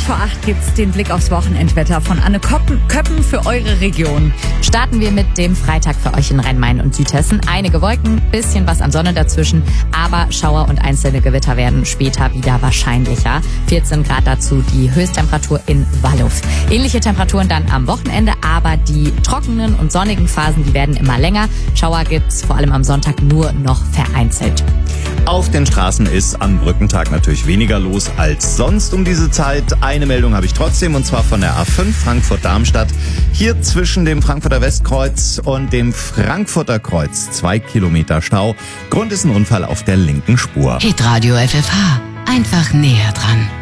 vor 8 gibt's den Blick aufs Wochenendwetter von Anne Köppen für eure Region. Starten wir mit dem Freitag für euch in Rhein-Main und Südhessen. Einige Wolken, bisschen was an Sonne dazwischen, aber Schauer und einzelne Gewitter werden später wieder wahrscheinlicher. 14 Grad dazu die Höchsttemperatur in Walluf. Ähnliche Temperaturen dann am Wochenende, aber die trockenen und sonnigen Phasen, die werden immer länger. Schauer gibt's vor allem am Sonntag nur noch vereinzelt. Auf den Straßen ist am Brückentag natürlich weniger los als sonst um diese Zeit. Eine Meldung habe ich trotzdem, und zwar von der A5 Frankfurt-Darmstadt. Hier zwischen dem Frankfurter Westkreuz und dem Frankfurter Kreuz 2 Kilometer Stau. Grund ist ein Unfall auf der linken Spur. Hitradio FFH. Einfach näher dran.